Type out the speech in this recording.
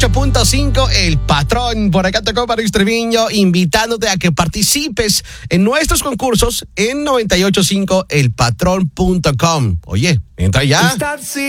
8.5, El Patrón. Por acá tocó Paris Treviño, invitándote a que participes en nuestros concursos en 985elpatrón.com. Oye, entra ya.